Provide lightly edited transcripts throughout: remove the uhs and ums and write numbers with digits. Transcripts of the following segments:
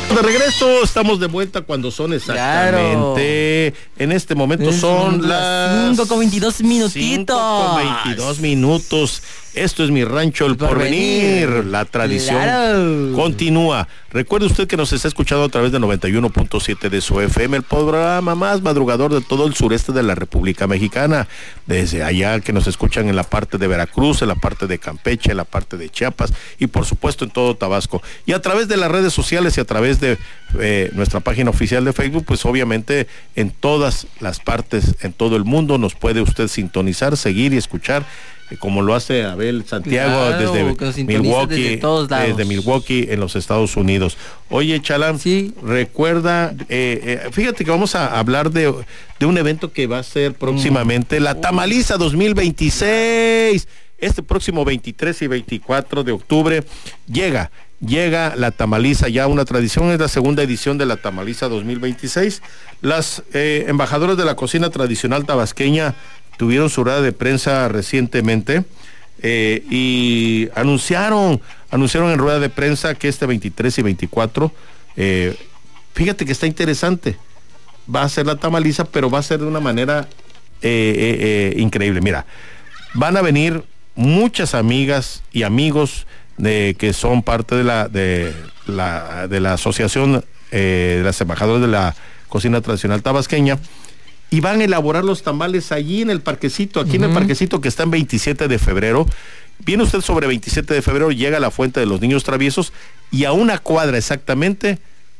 De regreso, estamos de vuelta cuando son exactamente, en este momento son las 5:22 minutitos. 5:22 minutos. Esto es Mi Rancho El Porvenir. La tradición continúa. Recuerde usted que nos está escuchando a través de 91.7 de su FM, el programa más madrugador de todo el sureste de la República Mexicana. Desde allá que nos escuchan en la parte de Veracruz, en la parte de Campeche, en la parte de Chiapas y por supuesto en todo Tabasco. Y a través de las redes sociales y a través de nuestra página oficial de Facebook, pues obviamente en todas las partes, en todo el mundo nos puede usted sintonizar, seguir y escuchar, como lo hace Abel Santiago, desde Milwaukee, desde Milwaukee en los Estados Unidos. Oye, Chalán, sí. Recuerda, fíjate que vamos a hablar de un evento que va a ser próximamente, la Tamaliza 2026. Este próximo 23 y 24 de octubre llega la Tamaliza, ya una tradición, es la segunda edición de la Tamaliza 2026. Las embajadoras de la cocina tradicional tabasqueña tuvieron su rueda de prensa recientemente y anunciaron en rueda de prensa que este 23 y 24, fíjate que está interesante, va a ser la Tamaliza, pero va a ser de una manera increíble. Mira, van a venir muchas amigas y amigos que son parte de la asociación de las embajadoras de la cocina tradicional tabasqueña, y van a elaborar los tamales allí en el parquecito, aquí en el parquecito que está en 27 de febrero. Viene usted sobre 27 de febrero, llega a la Fuente de los Niños Traviesos y a una cuadra exactamente,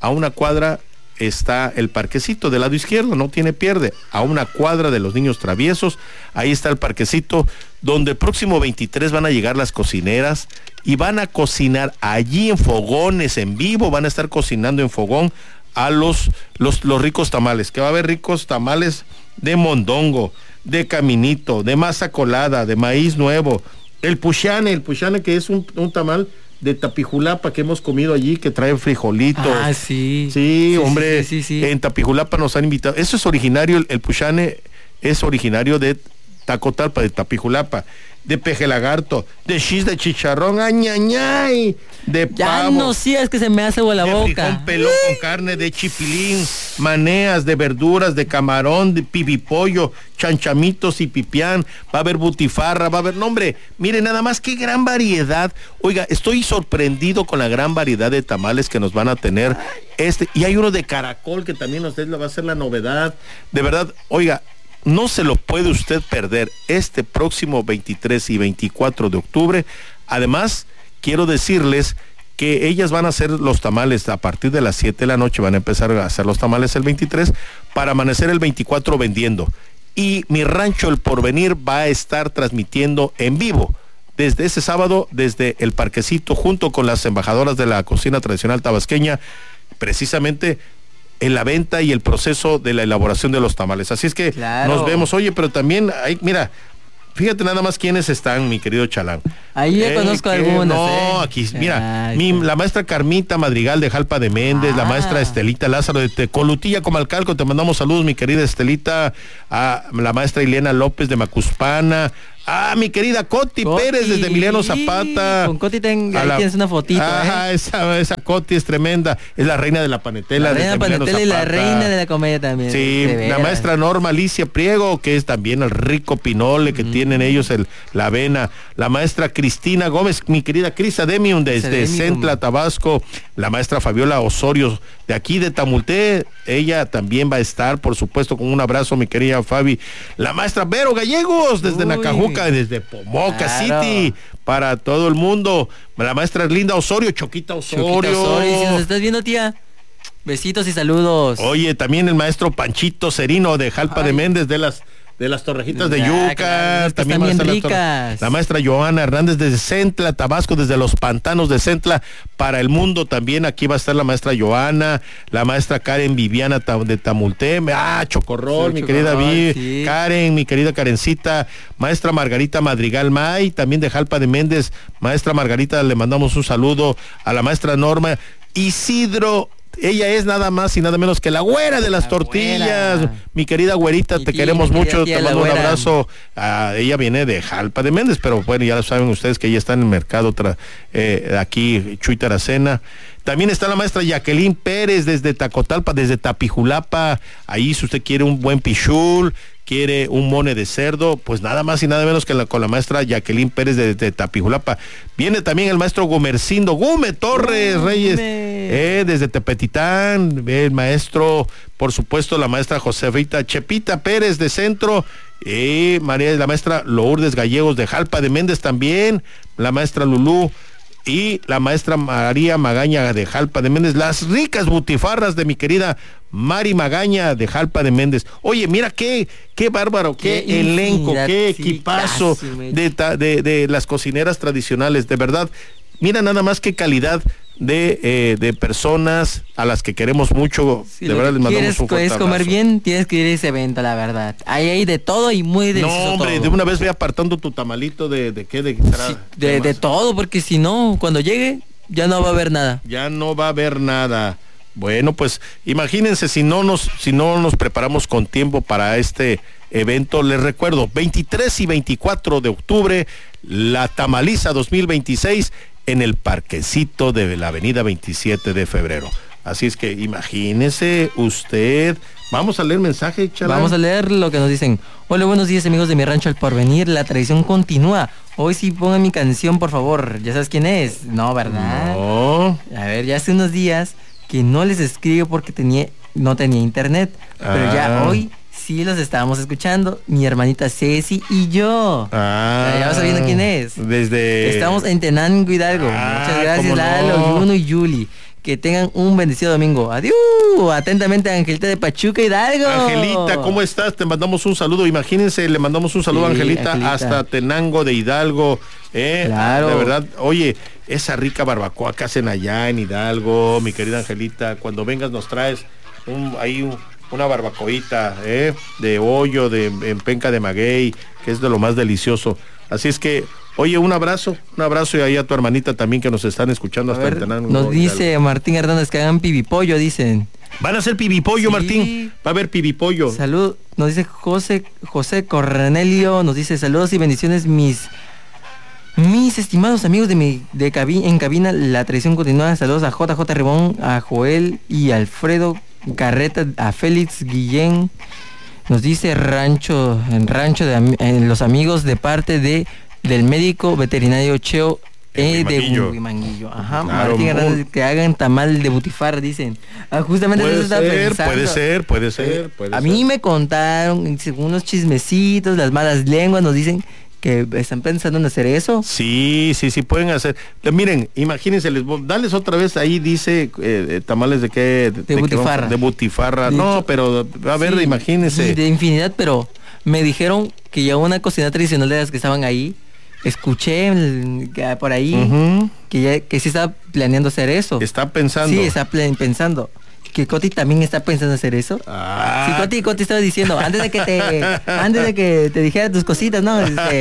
está el parquecito del lado izquierdo, no tiene pierde, a una cuadra de los Niños Traviesos, ahí está el parquecito, donde el próximo 23 van a llegar las cocineras y van a cocinar allí en fogones, en vivo, van a estar cocinando en fogón a los ricos tamales, que va a haber ricos tamales de mondongo, de caminito, de masa colada, de maíz nuevo, el puchane que es un tamal de Tapijulapa que hemos comido allí, que trae frijolitos. Ah, sí. Sí, hombre, sí. En Tapijulapa nos han invitado. Eso es originario, el puchane es originario de Tacotalpa, de Tapijulapa, de peje lagarto, de chis de chicharrón, añañay, de pavo. Ya no, sí, es que se me hace agua la boca. De frijol pelón con carne, de chipilín, maneas, de verduras, de camarón, de pibipollo, chanchamitos y pipián, va a haber butifarra, va a haber, no hombre, mire nada más qué gran variedad. Oiga, estoy sorprendido con la gran variedad de tamales que nos van a tener. Y hay uno de caracol que también va a ser la novedad. De verdad, oiga, no se lo puede usted perder este próximo 23 y 24 de octubre. Además, quiero decirles que ellas van a hacer los tamales a partir de las 7 de la noche, van a empezar a hacer los tamales el 23 para amanecer el 24 vendiendo. Y Mi Rancho El Porvenir va a estar transmitiendo en vivo desde ese sábado, desde el parquecito, junto con las embajadoras de la cocina tradicional tabasqueña, precisamente en la venta y el proceso de la elaboración de los tamales. Así es que nos vemos. Oye, pero también hay, mira, fíjate nada más quiénes están, mi querido Chalán. Ahí ya conozco algunas. No, aquí, mira, la maestra Carmita Madrigal de Jalpa de Méndez, la maestra Estelita Lázaro de Tecolutilla, Comalcalco, te mandamos saludos, mi querida Estelita, a la maestra Ileana López de Macuspana, mi querida Coti Pérez desde Emiliano Zapata. Con Coti ahí tienes una fotito. Esa Coti es tremenda. Es la reina de la panetela. La reina de la panetela y la reina de la comedia también. Sí, la maestra Norma Alicia Priego, que es también el rico pinole que tienen ellos, la avena. La maestra Cristina Gómez, mi querida Crisa Demium desde Centla, Tabasco. La maestra Fabiola Osorio de aquí de Tamulté. Ella también va a estar, por supuesto, con un abrazo, mi querida Fabi. La maestra Vero Gallegos desde Nacajuca, desde Pomoca City, para todo el mundo. La maestra Erlinda Osorio, Choquita Osorio. Si nos estás viendo, tía, besitos y saludos. Oye, también el maestro Panchito Cerino de Jalpa de Méndez, de las Torrejitas de Yuca, claro, también va a estar la maestra Joana Hernández desde Centla, Tabasco, desde los pantanos de Centla para el mundo. También aquí va a estar la maestra Joana, la maestra Karen Viviana de Tamulté, Chocorrol, mi querida Karen, mi querida Karencita, maestra Margarita Madrigal May, también de Jalpa de Méndez, maestra Margarita, le mandamos un saludo a la maestra Norma. Isidro Ella es nada más y nada menos que la güera de las tortillas. Güera. Mi querida güerita, te queremos mucho, te mando un abrazo. Ella viene de Jalpa de Méndez, pero bueno, ya lo saben ustedes que ella está en el mercado aquí, Chuy Taracena. También está la maestra Jacqueline Pérez desde Tacotalpa, desde Tapijulapa. Ahí si usted quiere un buen pichul, quiere un mone de cerdo, pues nada más y nada menos que con la maestra Jacqueline Pérez de Tapijulapa. Viene también el maestro Gumercindo, Gume Torres Reyes, desde Tepetitán, el maestro, por supuesto, la maestra Josefita Chepita Pérez de Centro, la maestra Lourdes Gallegos de Jalpa de Méndez también, la maestra Lulú, y la maestra María Magaña de Jalpa de Méndez, las ricas butifarras de mi querida Mari Magaña de Jalpa de Méndez. Oye, mira qué bárbaro, qué elenco, qué equipazo de las cocineras tradicionales, de verdad. Mira nada más qué calidad de personas a las que queremos mucho. Sí, de verdad les mandamos un fuerte abrazo. Comer bien, tienes que ir a ese evento, la verdad. Ahí hay de todo y muy delicioso. No, hombre, todo. De una vez ve apartando tu tamalito de qué, de todo, porque si no, cuando llegue, ya no va a haber nada. Ya no va a haber nada. Bueno, pues imagínense si no nos preparamos con tiempo para este evento. Les recuerdo, 23 y 24 de octubre, la Tamaliza 2026 en el parquecito de la avenida 27 de febrero. Así es que imagínese usted. Vamos a leer mensaje, Chalán. Vamos a leer lo que nos dicen. Hola, buenos días amigos de Mi Rancho El Porvenir. La tradición continúa. Hoy sí pongan mi canción, por favor. ¿Ya sabes quién es? No, ¿verdad? No. A ver, ya hace unos días que no les escribo porque no tenía internet. Pero ya hoy sí los estábamos escuchando, mi hermanita Ceci y yo. Ya vas sabiendo quién es. Estamos en Tenango, Hidalgo. Muchas gracias, Lalo, Juno y Yuli. Que tengan un bendecido domingo. Adiós. Atentamente, Angelita de Pachuca, Hidalgo. Angelita, ¿cómo estás? Te mandamos un saludo. Imagínense, le mandamos un saludo a Angelita hasta Tenango de Hidalgo. Claro. De verdad, oye, esa rica barbacoa que hacen allá en Hidalgo, mi querida Angelita, cuando vengas nos traes una barbacoita de hoyo, en penca de maguey, que es de lo más delicioso. Así es que, oye, un abrazo y ahí a tu hermanita también que nos están escuchando hasta el Tenango. Nos dice Martín Hernández que hagan pibipollo, dicen. ¿Van a hacer pibipollo, sí, Martín? Va a haber pibipollo. Salud, nos dice José Cornelio, nos dice saludos y bendiciones mis estimados amigos en cabina, la tradición continúa. Saludos a JJ Ribón, a Joel y Alfredo Carreta, a Félix Guillén. Nos dice los amigos de parte del médico veterinario Cheo de Huimanguillo. Ajá, claro, Martín Hernández, que hagan tamal de butifarra, dicen. Justamente eso estaba pensando. Puede ser. A mí me contaron, según los chismecitos, las malas lenguas, nos dicen que están pensando en hacer eso. Sí, pueden hacer. Miren, imagínense, dales otra vez, ahí dice tamales de qué. De butifarra. De butifarra. No, pero a ver, imagínense. De infinidad, pero me dijeron que ya una cocina tradicional de las que estaban ahí, escuché por ahí que sí está planeando hacer eso. Está pensando. Sí, está pensando. Que Coti también está pensando hacer eso. Sí, Coti estaba diciendo, antes de que te dijera tus cositas, ¿no?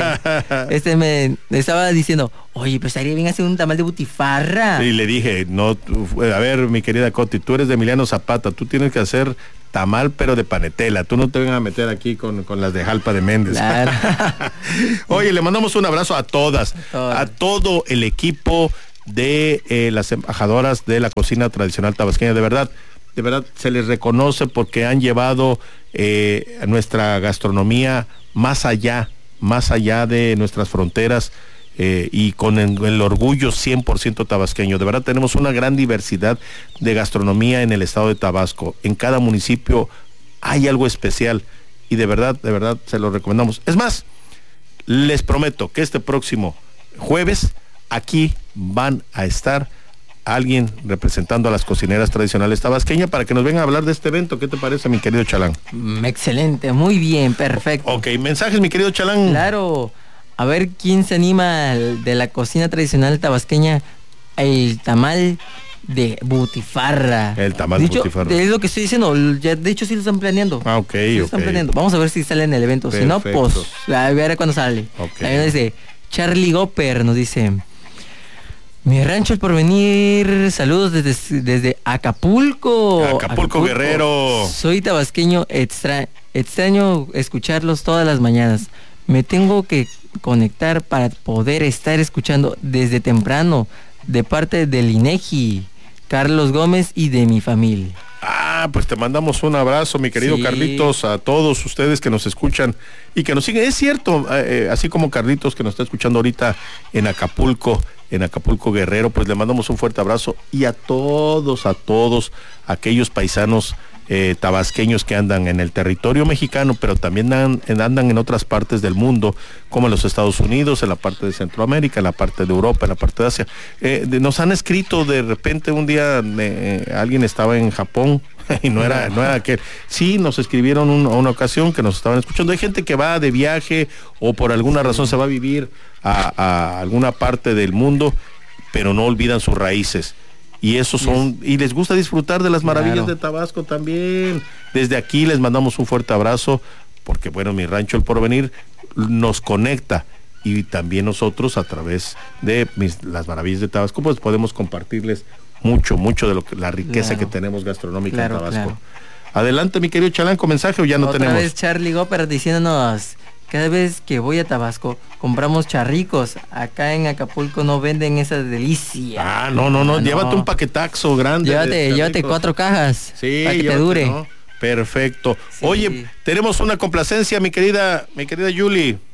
Me estaba diciendo, oye, pues estaría bien hacer un tamal de butifarra. Y le dije, no, a ver, mi querida Coti, tú eres de Emiliano Zapata, tú tienes que hacer tamal, pero de panetela. Tú no te vengas a meter aquí con las de Jalpa de Méndez. Claro. Oye, le mandamos un abrazo a todas, a todo el equipo de las embajadoras de la cocina tradicional tabasqueña. De verdad, se les reconoce porque han llevado a nuestra gastronomía más allá de nuestras fronteras y con el orgullo 100% tabasqueño. De verdad tenemos una gran diversidad de gastronomía en el estado de Tabasco. En cada municipio hay algo especial y de verdad se lo recomendamos. Es más, les prometo que este próximo jueves aquí van a estar alguien representando a las cocineras tradicionales tabasqueñas para que nos vengan a hablar de este evento. ¿Qué te parece, mi querido Chalán? Excelente, muy bien, perfecto. Ok, mensajes, mi querido Chalán. Claro, a ver quién se anima de la cocina tradicional tabasqueña, el tamal de butifarra. El tamal de butifarra. Es lo que estoy diciendo, ya, de hecho sí lo están planeando. Ok. Están planeando. Vamos a ver si sale en el evento. Perfecto. Si no, pues a ver cuándo sale. Okay. También dice Charlie Gopper, nos dice... Mi rancho El Porvenir, saludos desde Acapulco. Acapulco, Guerrero. Soy tabasqueño, extraño escucharlos todas las mañanas. Me tengo que conectar para poder estar escuchando desde temprano, de parte del INEGI, Carlos Gómez y de mi familia. Pues te mandamos un abrazo, mi querido Carlitos, a todos ustedes que nos escuchan y que nos siguen. Es cierto, así como Carlitos que nos está escuchando ahorita en Acapulco Guerrero, pues le mandamos un fuerte abrazo, y a todos aquellos paisanos tabasqueños que andan en el territorio mexicano, pero también andan en otras partes del mundo, como en los Estados Unidos, en la parte de Centroamérica, en la parte de Europa, en la parte de Asia. Nos han escrito de repente un día, alguien estaba en Japón y no era aquel. Sí, nos escribieron una ocasión que nos estaban escuchando. Hay gente que va de viaje o por alguna razón se va a vivir a alguna parte del mundo, pero no olvidan sus raíces. Y esos son, y les gusta disfrutar de las maravillas de Tabasco también. Desde aquí les mandamos un fuerte abrazo, porque bueno, mi rancho El Porvenir nos conecta, y también nosotros a través de las maravillas de Tabasco, pues podemos compartirles mucho de la riqueza que tenemos gastronómica en Tabasco. Adelante, mi querido Chalanco, mensaje o ya no tenemos. Otra vez Charlie Gopper diciéndonos: cada vez que voy a Tabasco, compramos charricos. Acá en Acapulco no venden esa delicia. No. Llévate un paquetaxo grande. Llévate 4 cajas. Sí, para que te dure. ¿No? Perfecto. Sí. Oye, tenemos una complacencia, mi querida Yuli.